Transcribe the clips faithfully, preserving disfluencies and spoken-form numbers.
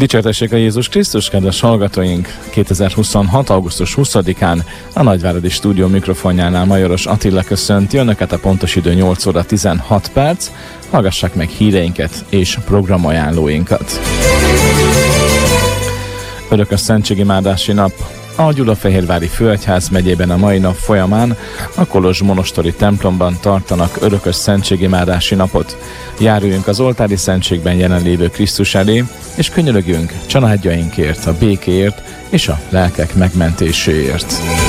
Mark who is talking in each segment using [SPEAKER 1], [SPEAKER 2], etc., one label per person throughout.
[SPEAKER 1] Dicsértessék a Jézus Krisztus, kedves hallgatóink! kétezer-huszonhat. augusztus huszadikán a Nagyváradi Stúdió mikrofonjánál Majoros Attila köszönti Önöket, a pontos idő nyolc óra tizenhat perc. Hallgassák meg híreinket és programajánlóinkat. Örökös szentségimádássi nap. A Gyulafehérvári Főegyház megyében a mai nap folyamán a Kolozs monostori templomban tartanak örökös szentségimádási napot. Járuljunk az oltári szentségben jelenlévő Krisztus elé, és könyörögjünk családjainkért, a békéért és a lelkek megmentéséért.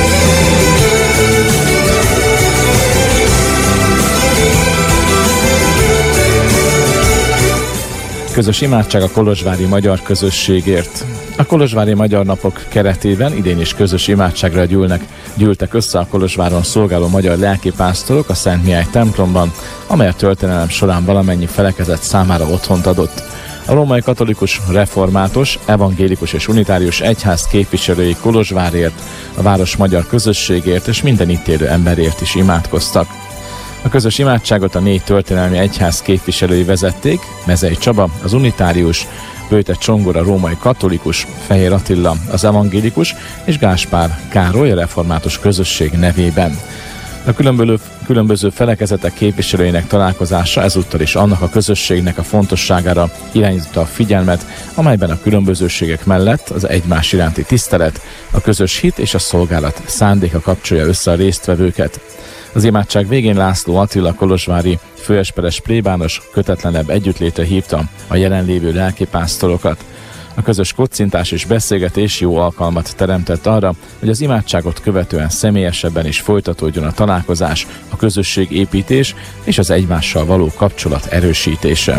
[SPEAKER 1] Közös imádság a kolozsvári magyar közösségért. A Kolozsvári Magyar Napok keretében idén is közös imádságra gyűlnek, gyűltek össze a Kolozsváron szolgáló magyar lelkipásztorok a Szent Mihály templomban, amely a történelem során valamennyi felekezet számára otthont adott. A római katolikus, református, evangélikus és unitárius egyház képviselői Kolozsvárért, a város magyar közösségért és minden itt élő emberért is imádkoztak. A közös imádságot a négy történelmi egyház képviselői vezették: Mezei Csaba, az unitárius, Böjte Csongor, a római katolikus, Fehér Attila, az evangélikus, és Gáspár Károly, a református közösség nevében. A különböző, különböző felekezetek képviselőinek találkozása ezúttal is annak a közösségnek a fontosságára irányította a figyelmet, amelyben a különbözőségek mellett az egymás iránti tisztelet, a közös hit és a szolgálat szándéka kapcsolja össze a résztvevőket. Az imádság végén László Attila kolozsvári főesperes plébános kötetlenebb együttlétre hívta a jelenlévő lelkipásztorokat. A közös kocintás és beszélgetés jó alkalmat teremtett arra, hogy az imádságot követően személyesebben is folytatódjon a találkozás, a közösségépítés és az egymással való kapcsolat erősítése.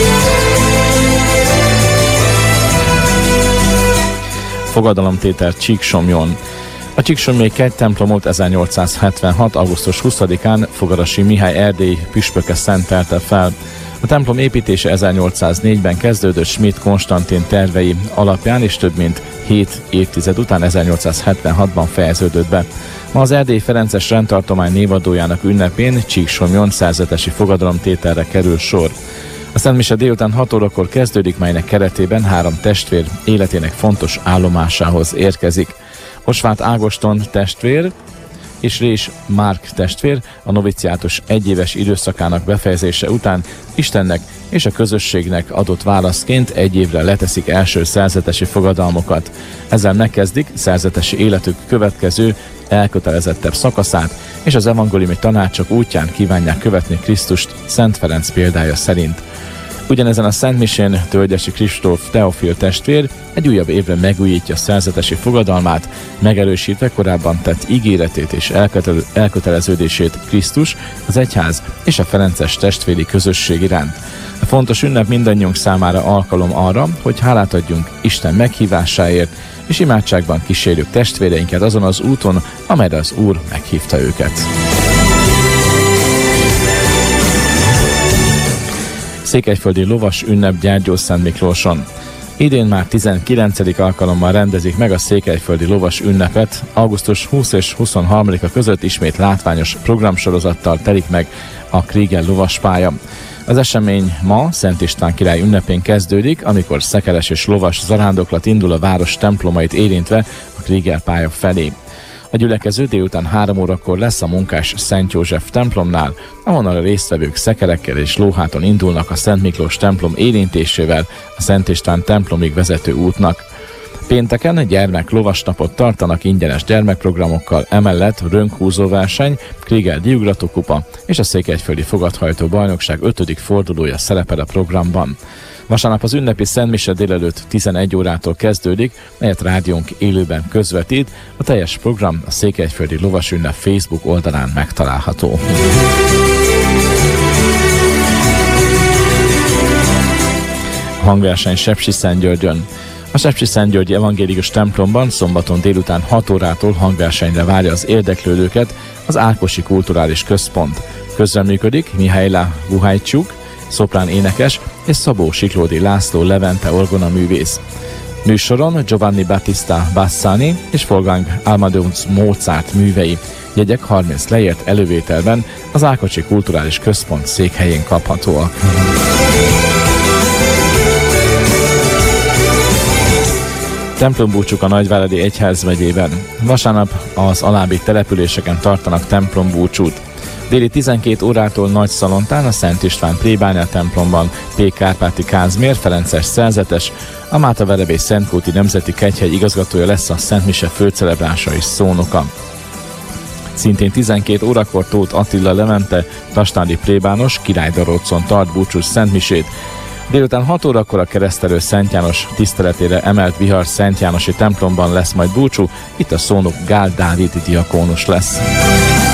[SPEAKER 1] Fogadalomtétel Csíksomjon. A Csíksomjai kegytemplomot ezernyolcszázhetvenhat. augusztus huszadikán Fogarasi Mihály erdélyi püspöke szentelte fel. A templom építése ezernyolcszáznégyben kezdődött Schmidt Konstantin tervei alapján, és több mint hét évtized után ezernyolcszázhetvenhatban fejeződött be. Ma az Erdélyi Ferences rendtartomány névadójának ünnepén Csíksomjon szerzetesi fogadalomtételre kerül sor. A szentmise délután hat órakor kezdődik, melynek keretében három testvér életének fontos állomásához érkezik. Osváth Ágoston testvér és Rés Márk testvér a noviciátus egyéves időszakának befejezése után Istennek és a közösségnek adott válaszként egy évre leteszik első szerzetesi fogadalmokat. Ezzel megkezdik szerzetesi életük következő, elkötelezettebb szakaszát, és az evangéliumi tanácsok útján kívánják követni Krisztust Szent Ferenc példája szerint. Ugyanezen a szentmisén Tölgyesi Kristóf Teofil testvér egy újabb évre megújítja szerzetesi fogadalmát, megerősítve korábban tett ígéretét és elkötele- elköteleződését Krisztus, az egyház és a ferences testvéri közösség iránt. A fontos ünnep mindannyiunk számára alkalom arra, hogy hálát adjunk Isten meghívásáért, és imádságban kísérjük testvéreinket azon az úton, amelyre az Úr meghívta őket. Székelyföldi lovas ünnep Gyergyószent Miklóson. Idén már tizenkilencedik alkalommal rendezik meg a Székelyföldi lovas ünnepet. augusztus huszadika és huszonharmadika között ismét látványos programsorozattal telik meg a Kriegel lovaspálya. Az esemény ma Szent István király ünnepén kezdődik, amikor szekeres és lovas zarándoklat indul a város templomait érintve a Kriegel pálya felé. A gyülekező délután három órakor lesz a Munkás Szent József templomnál, ahonnan a résztvevők szekerekkel és lóháton indulnak a Szent Miklós templom érintésével a Szent István templomig vezető útnak. Pénteken gyermek lovasnapot tartanak ingyenes gyermekprogramokkal, emellett rönkhúzóverseny, Kriegel diugratókupa és a Székelyföldi Fogadhajtó Bajnokság ötödik fordulója szerepel a programban. Vasárnap az ünnepi szentmise délelőtt tizenegy órától kezdődik, melyet rádiónk élőben közvetít. A teljes program a Székelyföldi Lovas Ünnep Facebook oldalán megtalálható. Hangverseny Sepsiszentgyörgyön. A Sepsiszentgyörgyi evangélikus templomban szombaton délután hat órától hangversenyre várja az érdeklődőket az Ákosi Kulturális Központ. Közreműködik Mihályla Vuhajcsuk, szoprán énekes, és Szabó Siklódi László Levente orgonaművész. Műsoron Giovanni Battista Bassani és Wolfgang Amadeus Mozart művei. Jegyek harminc leért elővételben az Ákocsi Kulturális Központ székhelyén kaphatóak. Templombúcsúk a Nagyváradi Egyházmegyében. Vasárnap az alábbi településeken tartanak templombúcsút. Déli tizenkét órától Nagyszalontán, a Szent István plébánia templomban P. Kárpáti Kázmér, ferences szerzetes, a Máta Verebély Szentkúti Nemzeti Kegyhegy igazgatója lesz a Szent Mise főcelebrása és szónoka. Szintén tizenkét órakor Tóth Attila Levente, tastádi plébános, Királydarócon tart búcsús szentmisét. Délután hat órakor a keresztelő Szent János tiszteletére emelt Vihar Szent Jánosi templomban lesz majd búcsú, itt a szónok Gál Dávid diakónus lesz.